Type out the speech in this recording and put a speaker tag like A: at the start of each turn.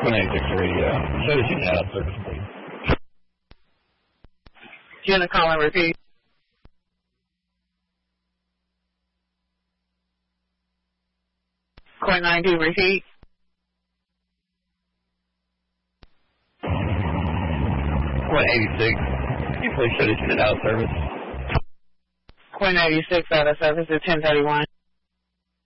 A: 186 radio. Show that you can out of service, please.
B: Jenna, call and repeat. Court 90, repeat.
A: Court 86. Can you please show that you can out of service?
B: Court 86 out of service at 1031.